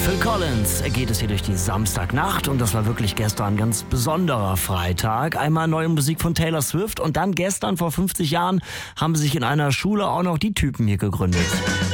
Phil Collins geht es hier durch die Samstagnacht und das war wirklich gestern ein ganz besonderer Freitag. Einmal neue Musik von Taylor Swift und dann gestern vor 50 Jahren haben sich in einer Schule auch noch die Typen hier gegründet.